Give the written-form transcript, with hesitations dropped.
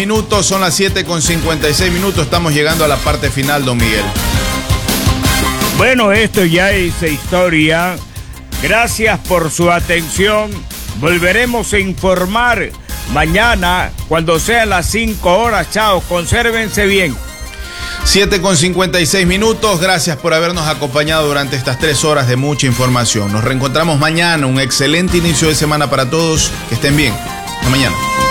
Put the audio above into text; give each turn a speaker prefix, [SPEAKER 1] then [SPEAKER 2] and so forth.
[SPEAKER 1] Minutos, son las 7:56, estamos llegando a la parte final, don Miguel.
[SPEAKER 2] Bueno, esto ya es historia. Gracias por su atención. Volveremos a informar mañana cuando sean las 5 horas. Chao, consérvense bien.
[SPEAKER 1] 7:56, gracias por habernos acompañado durante estas 3 horas de mucha información. Nos reencontramos mañana, un excelente inicio de semana para todos, que estén bien. Hasta mañana.